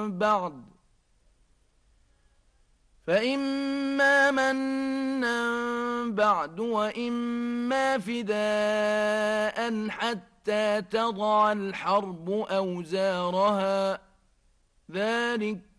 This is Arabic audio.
بعد فإما منا بعد وإما فداء حتى تضع الحرب أوزارها ذلك